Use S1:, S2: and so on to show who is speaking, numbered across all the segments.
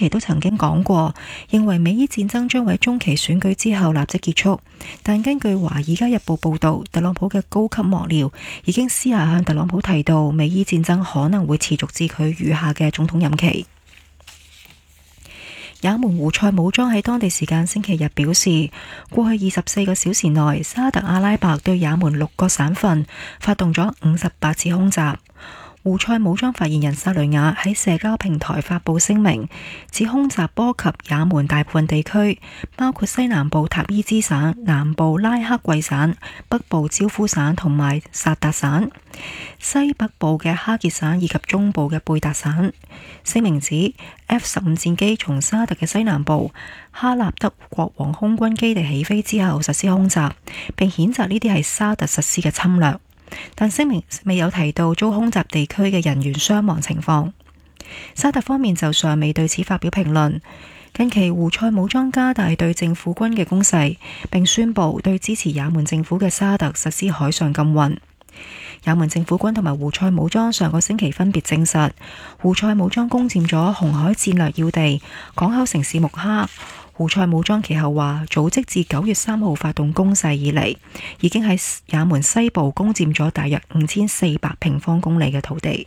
S1: 期都曾經講過，認為美伊戰爭將會喺中期選舉之後立即結束。但根據《華爾街日報》報導，特朗普嘅高級幕僚已經私下向特朗普提到，美伊戰爭可能會持續至佢餘下嘅總統任期。也門胡塞武裝喺當地時間星期日表示，過去24個小時內，沙特阿拉伯對也門6個省份發動咗58次空襲。胡塞武裝發言人薩雷亞喺社交平台發布聲明，指空襲波及也門大部分地區，包括西南部塔伊茲省、南部拉克季省、北部焦夫省同埋薩達省、西北部嘅哈傑省以及中部嘅貝達省。聲明指 F-15戰機從沙特嘅西南部哈納德國王空軍基地起飛之後實施空襲，並譴責呢啲係沙特實施嘅侵略。但聲明未有提到遭空襲地區嘅人員傷亡情況。沙特方面就尚未對此發表評論。近期胡塞武裝加大對政府軍嘅攻勢，並宣布對支持也門政府嘅沙特實施海上禁運。也門政府軍同埋胡塞武裝上個星期分別證實，胡塞武裝攻佔咗紅海戰略要地港口城市木哈。胡塞武裝其後話，組織自9月3號發動攻勢以嚟，已經喺也門西部攻佔咗大約5400平方公里嘅土地。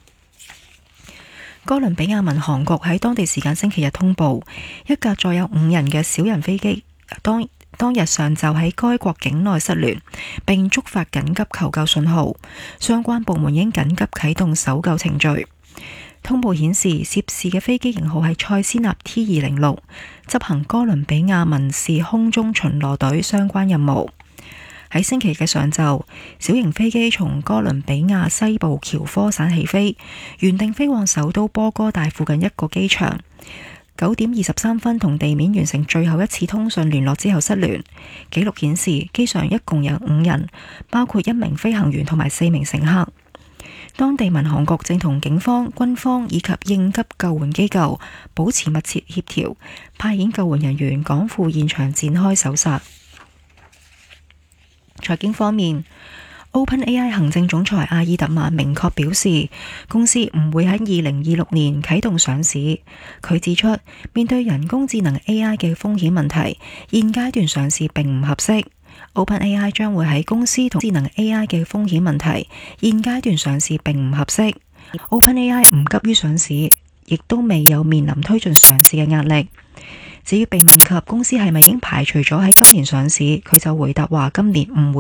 S1: 哥倫比亞民航局喺當地時間星期日通報，一架載有5人嘅小型飛機當日上晝喺該國境內失聯，並觸發緊急求救信號，相關部門應緊急啟動搜救程序。通報顯示，涉事嘅飛機型號係塞斯納 T206，執行哥倫比亞民事空中巡邏隊相關任務。喺星期嘅上晝，小型飛機從哥倫比亞西部喬科省起飛，原定飛往首都波哥大附近一個機場。9點23分同地面完成最後一次通訊聯絡之後失聯。記錄顯示，機上一共有5人，包括1名飛行員同埋4名乘客。當地民航局正同警方、軍方以及應急救援機構保持密切協調，派遣救援人員趕赴現場展開搜查。財經方面，OpenAI 行政總裁阿爾特曼明確表示，公司唔會喺2026年啟動上市。佢指出，面對人工智能 AI 嘅風險問題，現階段上市並唔合適。OpenAI 將會喺公司同智能 AI 嘅風險問題，現階段上市並唔合適。OpenAI 唔急於上市，亦都未有面臨推進上市嘅壓力。至於被問及公司係咪已經排除咗喺今年上市，佢就回答話今年唔會。